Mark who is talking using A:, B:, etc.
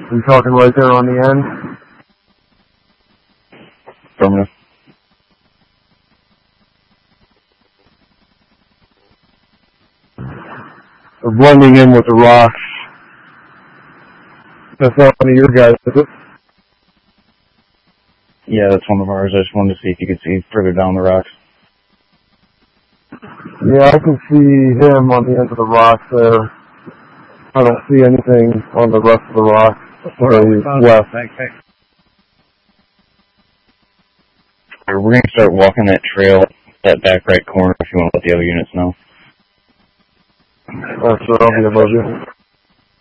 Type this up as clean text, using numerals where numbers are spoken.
A: You talking right there on the end?
B: Affirmative.
A: They're blending in with the rocks. That's not one of your guys, is it?
B: Yeah, that's one of ours. I just wanted to see if you could see further down the rocks.
A: Yeah, I can see him on the end of the rocks there. I don't see anything on the rest of the rocks. Sorry, west.
B: We're going to start walking that trail, that back right corner, if you want to let the other units know.
A: Sure, I'll be above you.